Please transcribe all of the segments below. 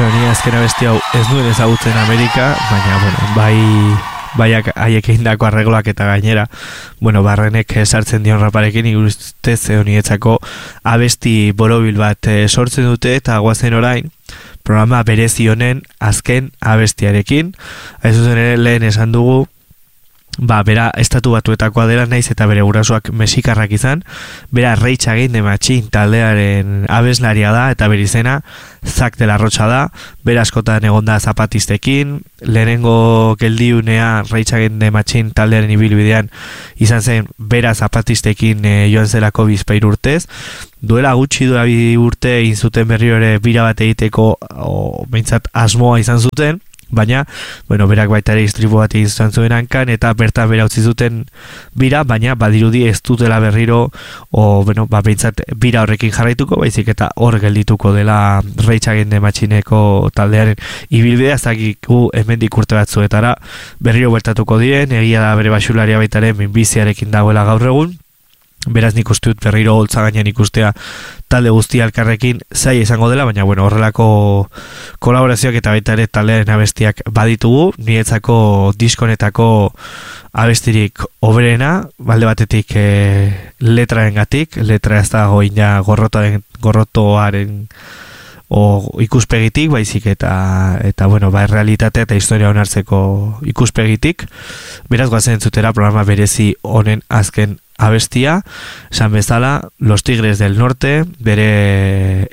Ni azken abesti hau ez duen ezagutzen Amerika, baina, bueno, bai haiek egindako arregloak eta gainera, bueno, Barrenek sartzen dion raparekin ikustez honietzako abesti borobil bat sortzen dute eta guazen orain programa berezi honen azken abestiarekin. Hain zuzen ere lehen esan dugu, bera estatu batuetakoa dela naiz eta bere gurasoak mexikarrak izan, bera Rage Against the Machine taldearen abeslaria da eta bere izena Zack de la Rocha da, bera askotan egonda zapatistekin, lehenengo geldiunea Rage Against the Machine taldearen ibilbidean izan zen bera zapatistekin joan zelako bizpair urtez, duela bi urte egin zuten berriro ere bira bat egiteko behintzat asmoa izan zuten, baina, bueno, berak baita ere istripu bat egin zuen hankan, eta bertan bera utzi zuten bira, baina badirudi ez dutela berriro, behintzat bira horrekin jarraituko, baizik eta hor geldituko dela Rage Against the Machineko taldearen ibilbidea, zakiku hemendik urte batzuetara berriro bertatuko diren, egia da bere basularia baita ere minbiziarekin dagoela gaur egun, beraz nik uste dut berriro holtza gainean ikustea talde guztia elkarrekin zaila izango dela, baina bueno, horrelako kolaborazioak eta baita ere taldearen abestiak baditugu, niretzako diskonetako abestirik oberena, balde batetik letraengatik, letra ez da goina gorrotoaren ikuspegitik, baizik eta bueno, realitatea eta historia onartzeko ikuspegitik. Beraz goazen entzutera programa berezi honen azken abestia, esan bezala Los Tigres del Norte, bere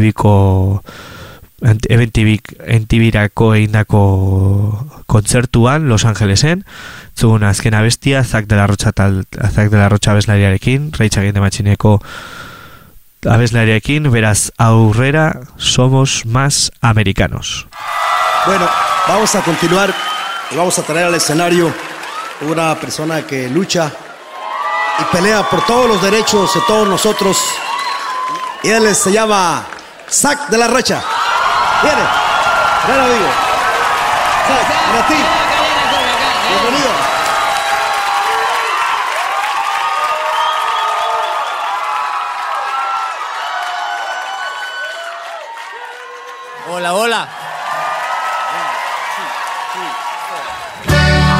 MTV-rako egindako kontzertuan Los Angelesen, zugun azken abestia Zack de la Rocha abeslariarekin, Rage Against the Machineko abeslariarekin, beraz aurrera somos más americanos. Bueno, vamos a continuar y vamos a traer al escenario una persona que lucha y pelea por todos los derechos de todos nosotros, y él se llama Zack de la Rocha. Viene, ven amigo. Zack, para ti. Bienvenido. Hola, hola.